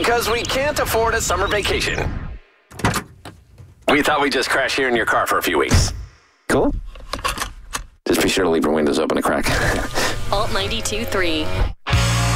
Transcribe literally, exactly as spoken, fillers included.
Because we can't afford a summer vacation. We thought we'd just crash here in your car for a few weeks. Cool? Just be sure to leave your windows open a crack. Alt ninety-two point three.